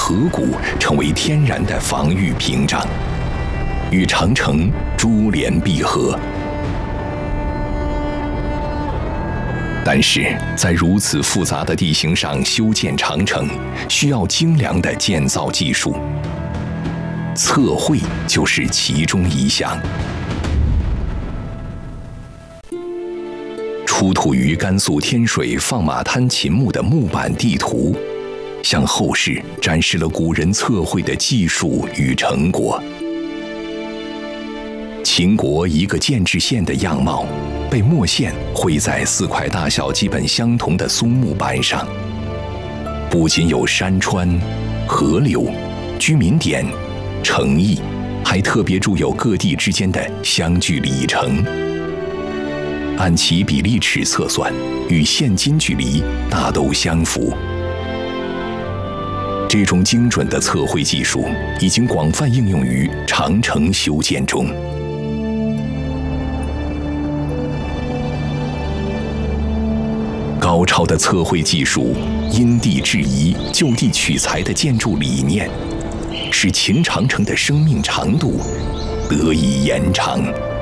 河谷成为天然的防御屏障，与长城珠联璧合。但是在如此复杂的地形上修建长城，需要精良的建造技术，测绘就是其中一项。出土于甘肃天水放马滩秦墓的木板地图，向后世展示了古人测绘的技术与成果。秦国一个建制县的样貌，被墨线绘在4块大小基本相同的松木板上。不仅有山川、河流、居民点、城邑，还特别注有各地之间的相距里程。按其比例尺测算，与现今距离大都相符。这种精准的测绘技术已经广泛应用于长城修建中。高超的测绘技术、因地制宜、就地取材的建筑理念，使秦长城的生命长度得以延长。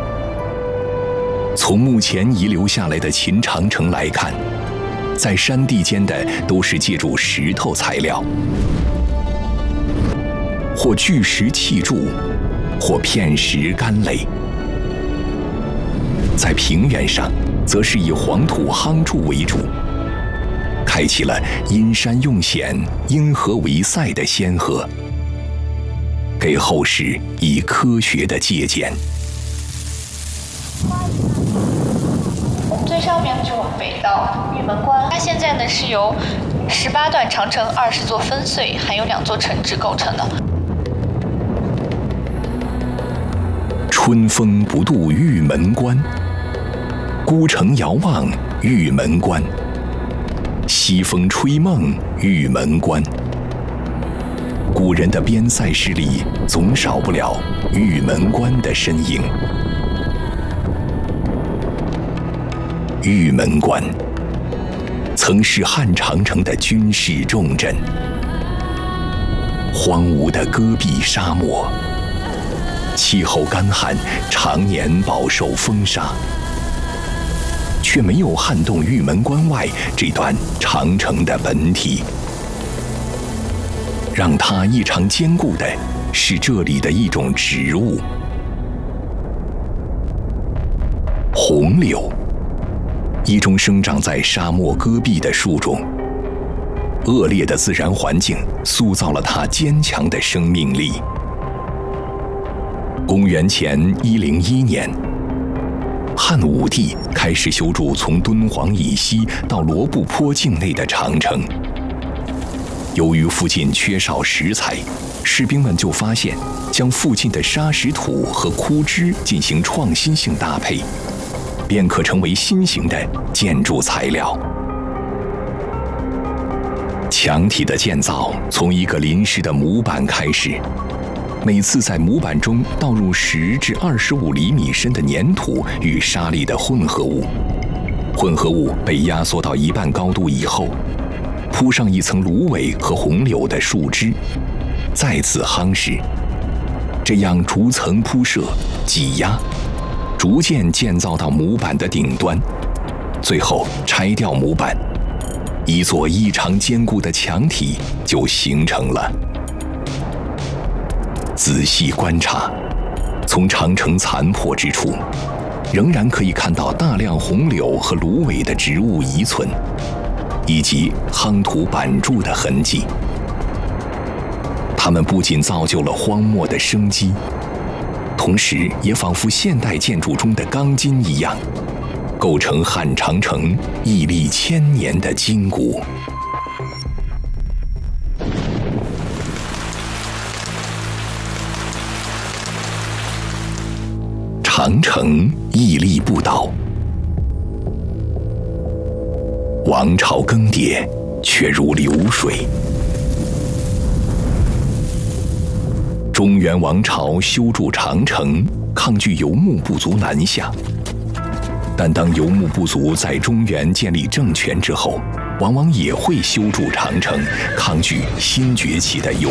从目前遗留下来的秦长城来看，在山地间的都是借助石头材料，或巨石砌筑，或片石干垒；在平原上，则是以黄土夯筑为主，开启了因山用险、因河为塞的先河，给后世以科学的借鉴。 我们最上面就往北到玉门关，它现在呢是由18段长城20座分隧，还有2座城址构成的。 春风不度玉门关，孤城遥望玉门关。西风吹梦玉门关。古人的边塞诗里总少不了玉门关的身影。玉门关曾是汉长城的军事重镇，荒芜的戈壁沙漠，气候干旱，常年饱受风沙，却没有撼动玉门关外这段长城的本体。让它异常坚固的是这里的一种植物——红柳，一种生长在沙漠戈壁的树种。恶劣的自然环境塑造了它坚强的生命力。公元前101年，汉武帝开始修筑从敦煌以西到罗布泊境内的长城。由于附近缺少石材，士兵们就发现将附近的沙石土和枯枝进行创新性搭配，便可成为新型的建筑材料。墙体的建造从一个临时的模板开始，每次在模板中倒入10至25厘米深的粘土与沙粒的混合物，混合物被压缩到一半高度以后，铺上一层芦苇和红柳的树枝，再次夯实，这样逐层铺设、挤压，逐渐建造到模板的顶端，最后拆掉模板，一座异常坚固的墙体就形成了。仔细观察，从长城残破之处，仍然可以看到大量红柳和芦苇的植物遗存，以及夯土板筑的痕迹。它们不仅造就了荒漠的生机，同时也仿佛现代建筑中的钢筋一样，构成汉长城屹立1000年的筋骨。长城屹立不倒，王朝更迭，却如流水。中原王朝修筑长城，抗拒游牧部族南下。但当游牧部族在中原建立政权之后，往往也会修筑长城，抗拒新崛起的游